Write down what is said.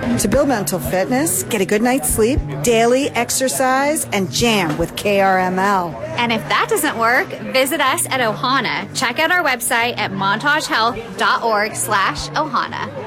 To build mental fitness, get a good night's sleep, daily exercise, and jam with KRML. And if that doesn't work, visit us at Ohana. Check out our website at montagehealth.org/Ohana.